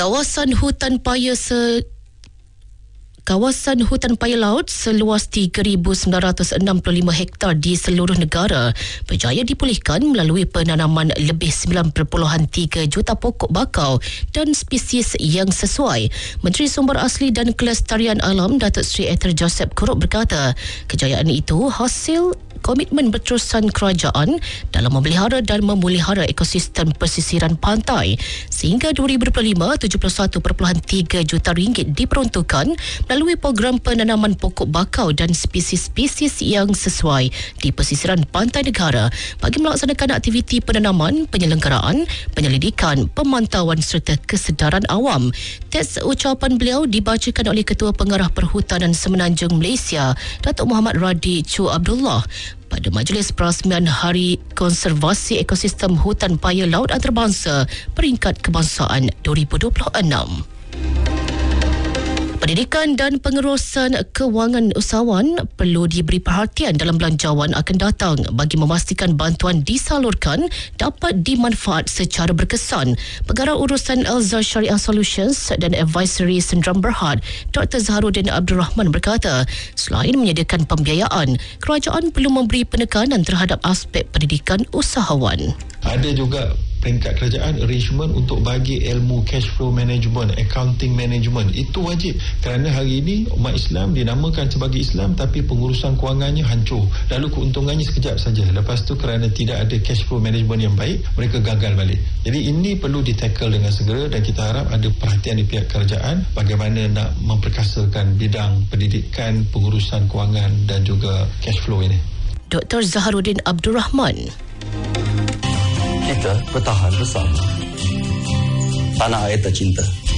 Kawasan hutan paya laut seluas 3,965 hektar di seluruh negara berjaya dipulihkan melalui penanaman lebih 9.3 juta pokok bakau dan spesies yang sesuai. Menteri Sumber Asli dan Kelestarian Alam Datuk Seri Ether Joseph Kurup berkata, kejayaan itu hasil komitmen berterusan kerajaan dalam memelihara dan memelihara ekosistem pesisiran pantai. Sehingga 2025, 71.3 juta ringgit diperuntukkan melalui program penanaman pokok bakau dan spesies-spesies yang sesuai di pesisiran pantai negara bagi melaksanakan aktiviti penanaman, penyelenggaraan, penyelidikan, pemantauan serta kesedaran awam. Teks ucapan beliau dibacakan oleh Ketua Pengarah Perhutanan Semenanjung Malaysia, Datuk Muhammad Radi Chu Abdullah, pada Majlis Perasmian Hari Konservasi Ekosistem Hutan Paya Laut Antarabangsa Peringkat Kebangsaan 2026. Pendidikan dan pengurusan kewangan usahawan perlu diberi perhatian dalam belanjawan akan datang bagi memastikan bantuan disalurkan dapat dimanfaat secara berkesan. Pengarah Urusan Elza Syariah Solutions dan Advisory Sendram Berhad, Dr. Zaharuddin Abdul Rahman berkata, selain menyediakan pembiayaan, kerajaan perlu memberi penekanan terhadap aspek pendidikan usahawan. Ada juga peringkat kerajaan arrangement untuk bagi ilmu cash flow management, accounting management. Itu wajib kerana hari ini umat Islam dinamakan sebagai Islam tapi pengurusan kewangannya hancur. Lalu keuntungannya sekejap saja. Lepas tu kerana tidak ada cash flow management yang baik, mereka gagal balik. Jadi ini perlu ditackle dengan segera dan kita harap ada perhatian di pihak kerajaan bagaimana nak memperkasakan bidang pendidikan, pengurusan kewangan dan juga cash flow ini. Dr. Zaharuddin Abdul Rahman. Kita bertahan bersama tanah air tercinta.